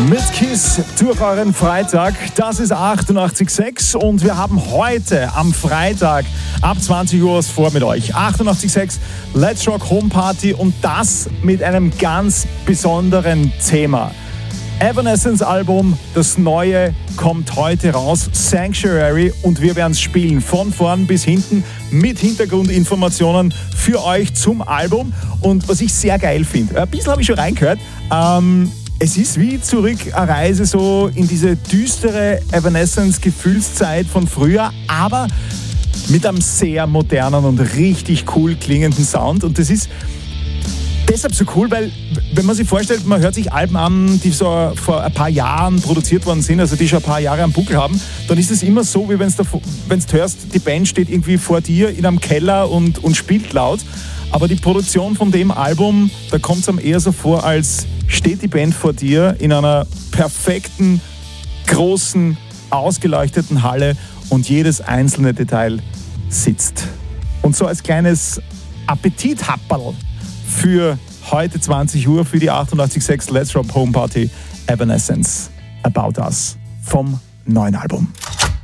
Mit Kiss durch euren Freitag. Das ist 88,6 und wir haben heute am Freitag ab 20 Uhr was vor mit euch. 88,6 Let's Rock Home Party und das mit einem ganz besonderen Thema. Evanescence Album, das neue, kommt heute raus, Sanctuary, und wir werden es spielen, von vorn bis hinten, mit Hintergrundinformationen für euch zum Album. Und was ich sehr geil finde, ein bisschen habe ich schon reingehört, es ist wie zurück eine Reise so in diese düstere Evanescence-Gefühlszeit von früher, aber mit einem sehr modernen und richtig cool klingenden Sound. Und das ist deshalb so cool, weil, wenn man sich vorstellt, man hört sich Alben an, die so vor ein paar Jahren produziert worden sind, also die schon ein paar Jahre am Buckel haben, dann ist es immer so, wie wenn du hörst, die Band steht irgendwie vor dir in einem Keller und spielt laut. Aber die Produktion von dem Album, da kommt es einem eher so vor, als steht die Band vor dir in einer perfekten, großen, ausgeleuchteten Halle und jedes einzelne Detail sitzt. Und so als kleines Appetithapperl für heute 20 Uhr für die 88,6 Let's Rock Home Party Evanescence About Us vom neuen Album.